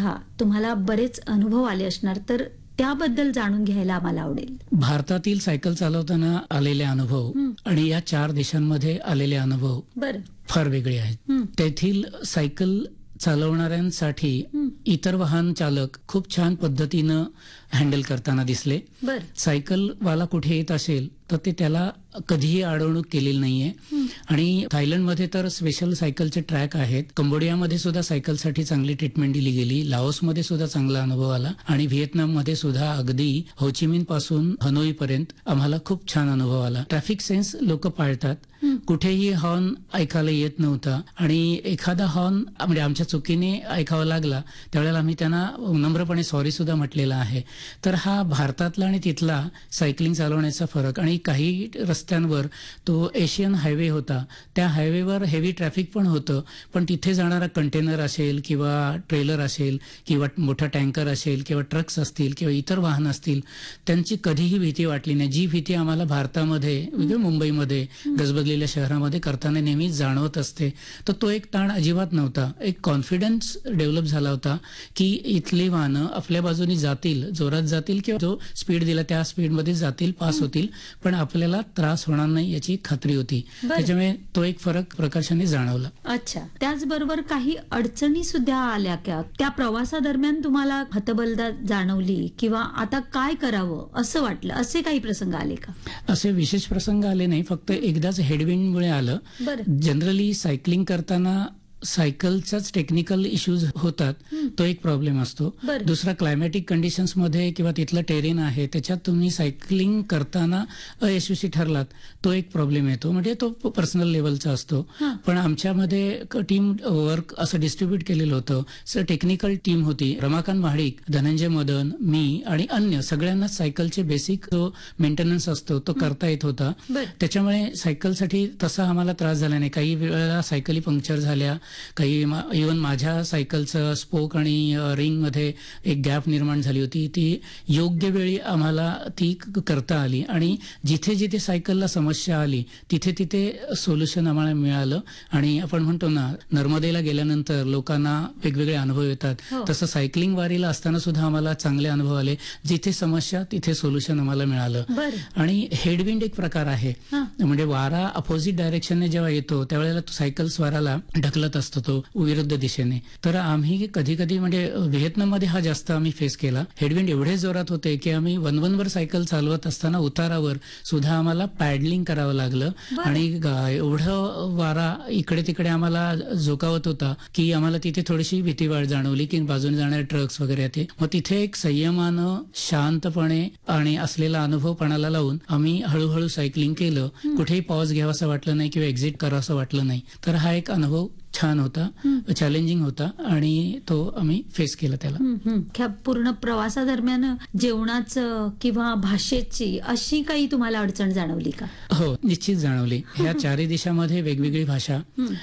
सुद्धा तुम्हाला बरेच अनुभव आले असणार, तर त्याबद्दल जाणून घ्यायला आम्हाला आवडेल. भारतातील सायकल चालवताना आलेले अनुभव आणि या 4 देशांमध्ये आलेले अनुभव बरं. फार वेगळे आहेत. तेथील सायकल चालवणाऱ्यांसाठी इतर वाहन चालक खूप छान पद्धतीनं हँडल करताना दिसले. बरं. सायकलवाला कुठे येत असेल तर ते त्याला कधीही अडवणूक केलेली नाहीये. आणि थायलंडमध्ये तर स्पेशल सायकलचे ट्रॅक आहेत. कंबोडियामध्ये सुद्धा सायकलसाठी चांगली ट्रीटमेंट दिली गेली. लाओसमध्ये सुद्धा चांगला अनुभव आला आणि व्हिएतनाममध्ये सुद्धा अगदी होचिमिन पासून हनोई पर्यंत आम्हाला खूप छान अनुभव आला. ट्रॅफिक सेन्स लोक पाळतात. कुठेही हॉर्न ऐकायला येत नव्हता आणि एखादा हॉर्न म्हणजे आमच्या चुकीने ऐकावा लागला त्यावेळेला आम्ही त्यांना नम्रपणे सॉरी सुद्धा म्हटलेला आहे. तर हा भारतातला आणि तिथला सायकलिंग चालवण्याचा फरक. आणि काही रस्त्यांवर तो एशियन हायवे होता, त्या हायवेवर हेवी ट्रॅफिक पण होतं, पण तिथे जाणारा कंटेनर असेल किंवा ट्रेलर असेल किंवा मोठा टँकर असेल किंवा ट्रक्स असतील किंवा इतर वाहन असतील, त्यांची कधीही भीती वाटली नाही. जी भीती आम्हाला भारतामध्ये मुंबईमध्ये गजबजलेल्या शहरामध्ये करताना नेहमी जाणवत असते, तर तो एक ताण अजिबात नव्हता. एक कॉन्फिडन्स डेव्हलप झाला होता की इथली वाहनं आपल्या बाजूनी जातील, जोरात जातील किंवा जो स्पीड दिला त्या स्पीडमध्ये जातील, पास होतील, पण आपल्याला त्रास होणार नाही याची खात्री होती. त्याच्यामुळे तो एक फरक प्रकर्षाने जाणवला. अच्छा. त्याचबरोबर काही अडचणी सुद्धा आल्या का? त्या प्रवासादरम्यान तुम्हाला हतबलता जाणवली किंवा आता काय करावं असं वाटलं, असे काही प्रसंग आले का? असे विशेष प्रसंग आले नाही, फक्त एकदाच हेडविंडमुळे आलं. जनरली सायकलिंग करताना सायकलचाच टेक्निकल इश्यूज होतात, तो एक प्रॉब्लेम असतो. दुसरा क्लायमॅटिक कंडिशन्स मध्ये किंवा तिथलं टेरेन आहे त्याच्यात तुम्ही सायकलिंग करताना अयशस्वी ठरलात, तो एक प्रॉब्लेम येतो. म्हणजे तो पर्सनल लेवलचा असतो. पण आमच्यामध्ये टीम वर्क असं डिस्ट्रीब्यूट केलेलं होतं. टेक्निकल टीम होती. रमाकांत महाडिक, धनंजय मदन, मी आणि अन्य सगळ्यांना सायकलचे बेसिक जो मेंटेनन्स असतो तो करता येत होता. त्याच्यामुळे सायकलसाठी तसा आम्हाला त्रास झाला नाही. काही वेळेला सायकली पंक्चर झाल्या, काही इव्हन माझ्या सायकलचं स्पोक आणि रिंग मध्ये एक गॅप निर्माण झाली होती. ती योग्य वेळी आम्हाला ती करता आली आणि जिथे जिथे सायकलला समस्या आली तिथे तिथे सोल्युशन आम्हाला मिळालं. आणि आपण म्हणतो ना, नर्मदेला गेल्यानंतर लोकांना वेगवेगळे अनुभव येतात, तसं सायकलिंग वारीला असताना सुद्धा आम्हाला चांगले अनुभव आले. जिथे समस्या तिथे सोल्युशन आम्हाला मिळालं. आणि हेडविंड एक प्रकार आहे, म्हणजे वारा अपोजिट डायरेक्शनने जेव्हा येतो त्यावेळेला तो सायकल स्वाराला ढकलत असतो तो विरुद्ध दिशेने. तर आम्ही कधी कधी म्हणजे व्हिएतनाममध्ये हा जास्त आम्ही फेस केला. हेडविंड एवढे जोरात होते की आम्ही 1-1 वर सायकल चालवत असताना उतारावर सुद्धा आम्हाला पॅडलिंग करावं लागलं. आणि एवढं वारा इकडे तिकडे आम्हाला झोकावत होता की आम्हाला तिथे थोडीशी भीती जाणवली की बाजूने जाणारे ट्रक्स वगैरे ते. मग तिथे एक संयमानं शांतपणे आणि असलेला अनुभव पणाला लावून आम्ही हळूहळू सायकलिंग केलं. कुठेही पॉज घ्यावासं वाटलं नाही किंवा एक्झिट करावंसं वाटलं नाही. तर हा एक अनुभव छान होता, चॅलेंजिंग होता आणि तो आम्ही फेस केला त्याला. पूर्ण प्रवासादरम्यान जेवणाचं किंवा भाषेची अशी काही तुम्हाला अडचण जाणवली का? हो, निश्चित जाणवली. ह्या 4 देशामध्ये वेगवेगळी भाषा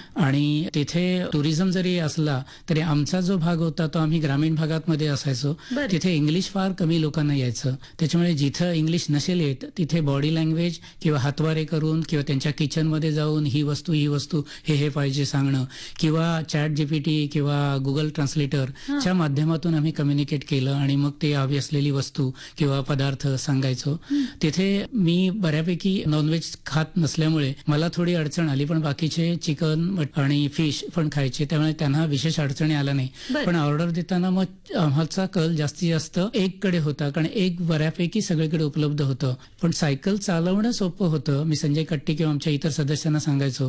आणि तिथे टुरिझम जरी असला तरी आमचा जो भाग होता तो आम्ही ग्रामीण भागात मध्ये असायचो. तिथे इंग्लिश फार कमी लोकांना यायचं. त्याच्यामुळे जिथं इंग्लिश नसेल येत तिथे बॉडी लँग्वेज किंवा हातवारे करून किंवा त्यांच्या किचनमध्ये जाऊन ही वस्तू हे पाहिजे सांगणं किंवा चॅट जीपीटी किंवा गुगल ट्रान्सलेटरच्या माध्यमातून आम्ही कम्युनिकेट केलं आणि मग ते हवी असलेली वस्तू किंवा पदार्थ सांगायचो. तिथे मी बऱ्यापैकी नॉनव्हेज खात नसल्यामुळे मला थोडी अडचण आली, पण बाकीचे चिकन आणि फिश पण खायचे, त्यामुळे त्यांना विशेष अडचणी आल्या नाही. पण ऑर्डर देताना मग आमचा कल जास्तीत जास्त एग कडे होता, कारण एग बऱ्यापैकी सगळीकडे उपलब्ध होतं. पण सायकल चालवणं सोपं होतं. मी संजय कट्टी किंवा आमच्या इतर सदस्यांना सांगायचो,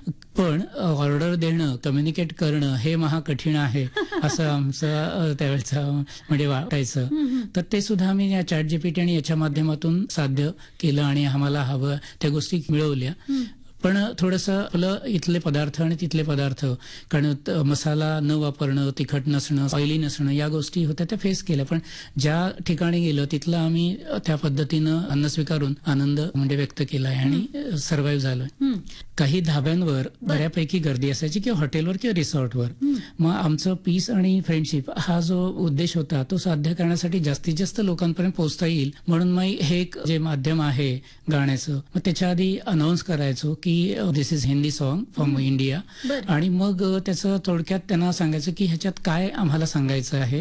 पण ऑर्डर देणं, कम्युनिकेट करणं हे महाकठीण आहे असं आमचं त्यावेळेचं म्हणजे वाटायचं. तर ते सुद्धा आम्ही या चॅट जीपीटी आणि याच्या माध्यमातून साध्य केलं आणि आम्हाला हवं त्या गोष्टी मिळवल्या. पण थोडंसं आपलं इथले पदार्थ आणि तिथले पदार्थ, कारण मसाला न वापरणं, तिखट नसणं, ऑइली नसणं, या गोष्टी होत्या त्या फेस केल्या. पण ज्या ठिकाणी गेलो तिथलं आम्ही त्या पद्धतीनं अन्न स्वीकारून आनंद म्हणजे व्यक्त केला आहे आणि सर्व्हाइव्ह झालोय. काही धाब्यांवर बऱ्यापैकी गर्दी असायची किंवा हॉटेलवर किंवा रिसॉर्टवर. मग आमचं पीस आणि फ्रेंडशिप हा जो उद्देश होता तो साध्य करण्यासाठी जास्तीत जास्त लोकांपर्यंत पोहोचता येईल म्हणून मग हे एक जे माध्यम आहे गाण्याचं, मग त्याच्या आधी अनाऊन्स करायचो की दिस is Hindi song from India, आणि मग त्याचं थोडक्यात त्यांना सांगायचं की ह्याच्यात काय आम्हाला सांगायचं आहे